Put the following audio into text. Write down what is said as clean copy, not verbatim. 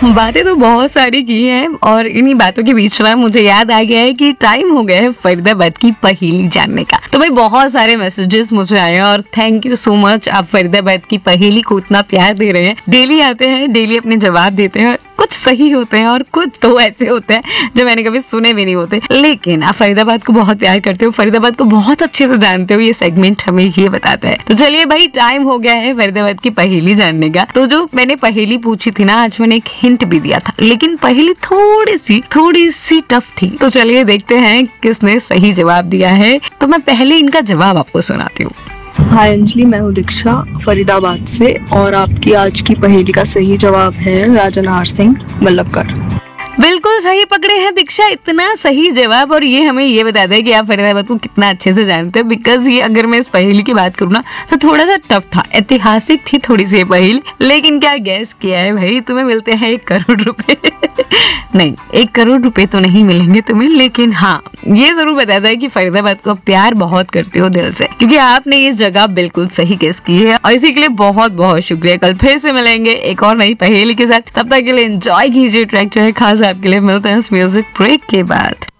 बातें तो बहुत सारी की हैं और इन्हीं बातों के बीच में मुझे याद आ गया है कि टाइम हो गया है फरीदाबाद की पहेली जानने का। तो भाई बहुत सारे मैसेजेस मुझे आए हैं और थैंक यू सो मच, आप फरीदाबाद की पहेली को इतना प्यार दे रहे हैं। डेली आते हैं, डेली अपने जवाब देते हैं। कुछ सही होते हैं और कुछ तो ऐसे होते हैं जो मैंने कभी सुने भी नहीं होते, लेकिन आप फरीदाबाद को बहुत प्यार करते हो, फरीदाबाद को बहुत अच्छे से जानते हो, ये सेगमेंट हमें ये बताता है। तो चलिए भाई, टाइम हो गया है फरीदाबाद की पहेली जानने का। तो जो मैंने पहेली पूछी थी ना, आज मैंने एक हिंट भी दिया था, लेकिन पहेली थोड़ी सी टफ थी। तो चलिए देखते हैं किसने सही जवाब दिया है। तो मैं पहले इनका जवाब आपको सुनाती हूँ। हाय अंजलि, मैं हूँ दीक्षा फरीदाबाद से और आपकी आज की पहेली का सही जवाब है राजनहार सिंह मल्लबगढ़। बिल्कुल सही पकड़े हैं दीक्षा, इतना सही जवाब। और ये हमें ये बताता है कि आप फरीदाबाद को कितना अच्छे से जानते हो। बिकॉज ये, अगर मैं इस पहेली की बात करूँ ना, तो थोड़ा सा टफ था, ऐतिहासिक थी थोड़ी सी पहेली, लेकिन क्या गैस किया है भाई, तुम्हें मिलते हैं 1 करोड़ रुपए। नहीं, 1 करोड़ रुपए तो नहीं मिलेंगे तुम्हें, लेकिन हाँ, ये जरूर बताता है कि फरीदाबाद को प्यार बहुत करते हो दिल से, क्योंकि आपने ये जगह बिल्कुल सही गेस की है। और इसी के लिए बहुत बहुत शुक्रिया। कल फिर से मिलेंगे एक और नई पहेली के साथ। तब तक के लिए एंजॉय कीजिए ट्रैक जो है खास आपके लिए। मिलते हैं इस म्यूजिक ब्रेक के बाद।